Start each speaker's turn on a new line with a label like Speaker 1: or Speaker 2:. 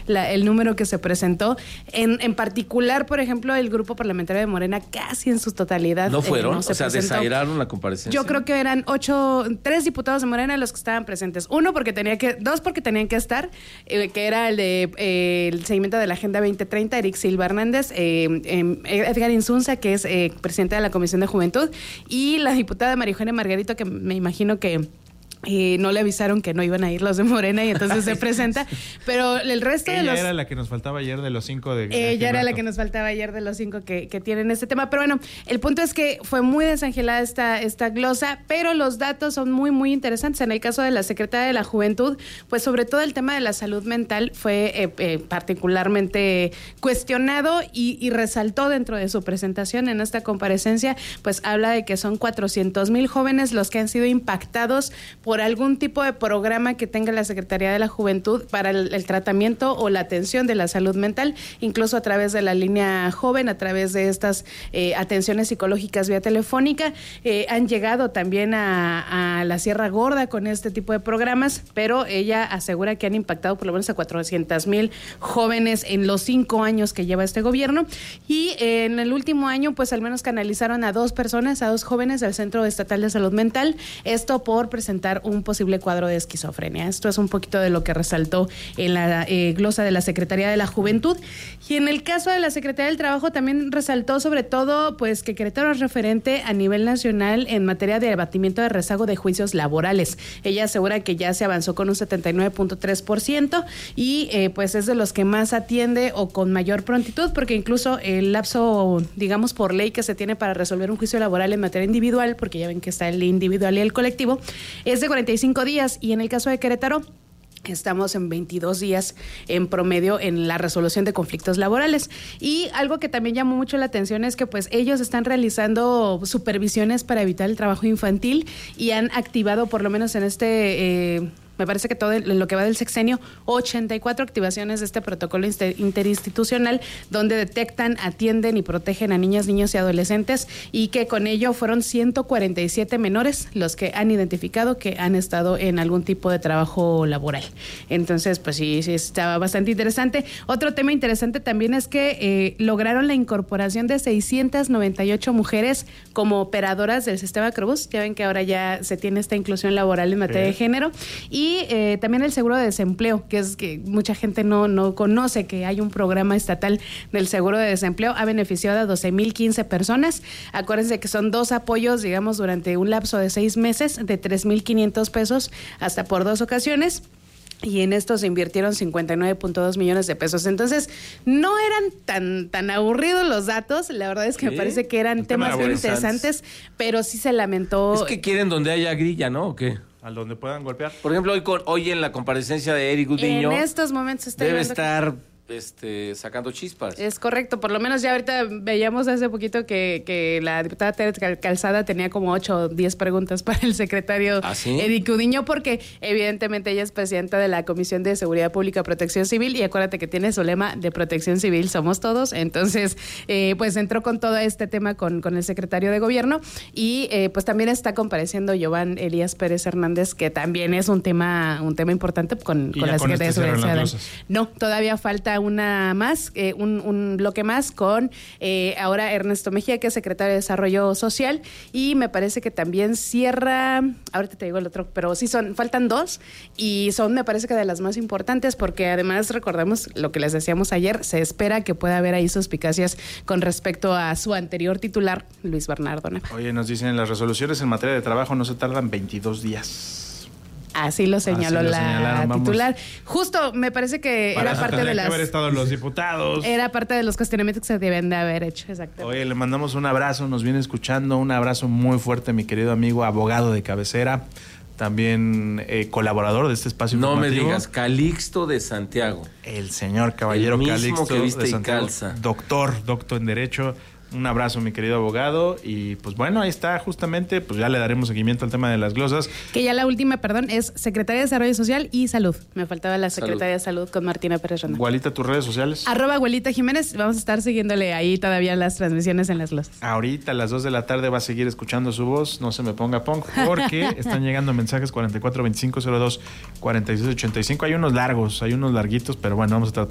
Speaker 1: el número que se presentó. En particular, por ejemplo, el grupo parlamentario de Morena casi en su totalidad.
Speaker 2: ¿No fueron?
Speaker 1: No se presentó.
Speaker 2: ¿Desairaron la comparecencia?
Speaker 1: Yo creo que eran 3 diputados de Morena los que estaban presentes. Dos porque tenían que estar, que era el de el seguimiento de la Agenda 2030, Eric Silva Hernández, Edgar Insunza, que es presidente de la Comisión de Juventud, y la diputada María Eugenia Margarito, que me imagino que no le avisaron que no iban a ir los de Morena y entonces se presenta, pero el resto
Speaker 3: ella
Speaker 1: de los...
Speaker 3: era la que nos faltaba ayer de los 5 de...
Speaker 1: Ella era la que nos faltaba ayer de los 5 que tienen este tema, pero bueno, el punto es que fue muy desangelada esta glosa, pero los datos son muy, muy interesantes. En el caso de la Secretaría de la Juventud, pues sobre todo el tema de la salud mental fue particularmente cuestionado y resaltó dentro de su presentación en esta comparecencia, pues habla de que son 400,000 jóvenes los que han sido impactados por algún tipo de programa que tenga la Secretaría de la Juventud para el tratamiento o la atención de la salud mental, incluso a través de la línea joven, a través de estas atenciones psicológicas vía telefónica. Han llegado también a la Sierra Gorda con este tipo de programas, pero ella asegura que han impactado por lo menos a 400,000 jóvenes en los 5 años que lleva este gobierno, y en el último año pues al menos canalizaron a 2 jóvenes del Centro Estatal de Salud Mental, esto por presentar un posible cuadro de esquizofrenia. Esto es un poquito de lo que resaltó en la glosa de la Secretaría de la Juventud. Y en el caso de la Secretaría del Trabajo también resaltó sobre todo pues que Querétaro es referente a nivel nacional en materia de abatimiento de rezago de juicios laborales. Ella asegura que ya se avanzó con un 79.3% y pues es de los que más atiende o con mayor prontitud, porque incluso el lapso, digamos, por ley que se tiene para resolver un juicio laboral en materia individual, porque ya ven que está el individual y el colectivo, es de 45 días, y en el caso de Querétaro estamos en 22 días en promedio en la resolución de conflictos laborales. Y algo que también llamó mucho la atención es que pues ellos están realizando supervisiones para evitar el trabajo infantil y han activado, por lo menos en me parece que todo lo que va del sexenio, 84 activaciones de este protocolo interinstitucional donde detectan, atienden y protegen a niñas, niños y adolescentes, y que con ello fueron 147 menores los que han identificado que han estado en algún tipo de trabajo laboral. Entonces, pues sí estaba bastante interesante. Otro tema interesante también es que lograron la incorporación de 698 mujeres como operadoras del sistema Cruz. Ya ven que ahora ya se tiene esta inclusión laboral en materia de género. Y también el seguro de desempleo, que es que mucha gente no conoce que hay un programa estatal del seguro de desempleo. Ha beneficiado a 12,015 personas. Acuérdense que son 2 apoyos, digamos, durante un lapso de 6 meses de 3,500 pesos hasta por 2 ocasiones. Y en esto se invirtieron 59.2 millones de pesos. Entonces, no eran tan aburridos los datos. La verdad es que me parece que eran temas bien interesantes, pero sí se lamentó.
Speaker 2: Es que quieren donde haya grilla, ¿no? ¿O qué?
Speaker 3: Al donde puedan golpear.
Speaker 2: Por ejemplo, hoy en la comparecencia de Eric Gudiño,
Speaker 1: en estos momentos
Speaker 2: debe estar sacando chispas.
Speaker 1: Es correcto, por lo menos ya ahorita veíamos hace poquito que la diputada Tere Calzada tenía como 8 o 10 preguntas para el secretario Eric Gudiño, porque evidentemente ella es presidenta de la Comisión de Seguridad Pública y Protección Civil, y acuérdate que tiene su lema de protección civil, somos todos. Entonces, pues entró con todo este tema con el secretario de Gobierno, y pues también está compareciendo Giovanni Elías Pérez Hernández, que también es un tema importante con la Secretaría de Seguridad Ciudadana. No, todavía falta una más, un bloque más con ahora Ernesto Mejía, que es secretario de Desarrollo Social, y me parece que también cierra, ahorita te digo el otro, pero sí faltan 2, y son, me parece que de las más importantes, porque además recordemos lo que les decíamos ayer, se espera que pueda haber ahí suspicacias con respecto a su anterior titular, Luis Bernardo Nava.
Speaker 3: Oye, nos dicen, las resoluciones en materia de trabajo no se tardan 22 días.
Speaker 1: Así lo señaló la titular. Justo, me parece que
Speaker 3: para
Speaker 1: era parte de las...
Speaker 3: que haber estado los diputados.
Speaker 1: Era parte de los cuestionamientos que se deben de haber hecho, exactamente.
Speaker 3: Oye, le mandamos un abrazo, nos viene escuchando, un abrazo muy fuerte, mi querido amigo, abogado de cabecera, también colaborador de este espacio informativo.
Speaker 2: No me digas, Calixto de Santiago.
Speaker 3: El señor caballero
Speaker 2: el mismo
Speaker 3: Calixto
Speaker 2: que viste
Speaker 3: de Santiago,
Speaker 2: calza.
Speaker 3: doctor en Derecho. Un abrazo, mi querido abogado. Y pues bueno, ahí está justamente, pues ya le daremos seguimiento al tema de las glosas.
Speaker 1: Que ya la última, es Secretaría de Desarrollo Social y Salud. Me faltaba la Secretaría de Salud con Martina Pérez Rona.
Speaker 3: Gualita, tus redes sociales.
Speaker 1: @Gualita Jiménez. Vamos a estar siguiéndole ahí todavía las transmisiones en las glosas.
Speaker 3: Ahorita a las 2 de la tarde va a seguir escuchando su voz. No se me ponga punk, porque están llegando mensajes 442502 4685. Hay unos largos, hay unos larguitos, pero bueno, vamos a tratar